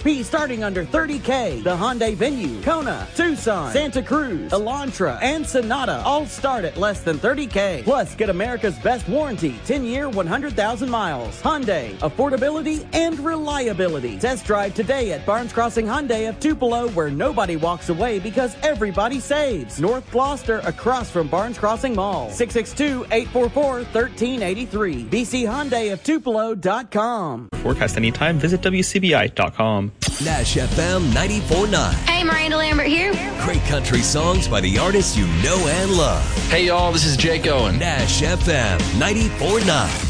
MSRP starting under $30K. The Hyundai Venue, Kona, Tucson, Santa Cruz, Elantra, and Sonata all start at less than $30K. Plus, get America's best warranty, 10-year, 100,000 miles. Hyundai, affordability and reliability. Test drive today at Barnes Crossing Hyundai of Tupelo, where nobody walks away because everybody saves. North Gloucester, across from Barnes Crossing Mall. 662-844-1383. BCHyundaiOfTupelo.com. Forecast anytime, visit WCBI.com. Nash FM 94.9. Hey, Miranda Lambert here. Great country songs by the artists you know and love. Hey, y'all, this is Jake Owen. Nash FM 94.9.